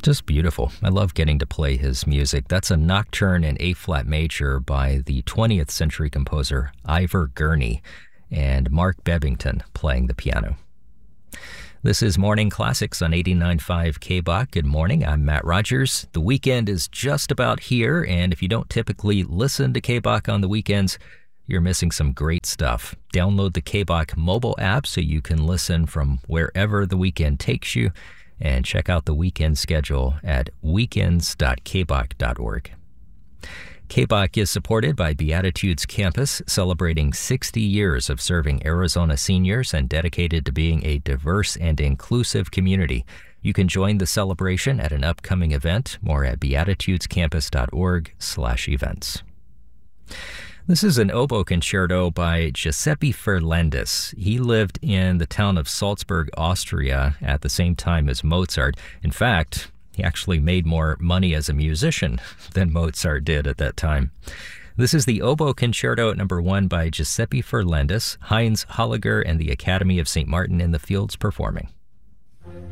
Just beautiful. I love getting to play his music. That's a nocturne in A-flat major by the 20th century composer Ivor Gurney and Mark Bebbington playing the piano. This is Morning Classics on 89.5 KBOC. Good morning, I'm Matt Rogers. The weekend is just about here, and if you don't typically listen to KBOC on the weekends, you're missing some great stuff. Download the KBOC mobile app so you can listen from wherever the weekend takes you, and check out the weekend schedule at weekends.kbok.org. KBOC is supported by Beatitudes Campus, celebrating 60 years of serving Arizona seniors and dedicated to being a diverse and inclusive community. You can join the celebration at an upcoming event, more at beatitudescampus.org/events. This is an oboe concerto by Giuseppe Ferlandis. He lived in the town of Salzburg, Austria at the same time as Mozart. In fact, he actually made more money as a musician than Mozart did at that time. This is the Oboe Concerto No. 1 by Giuseppe Ferlandis, Heinz Holliger, and the Academy of St. Martin in the Fields performing.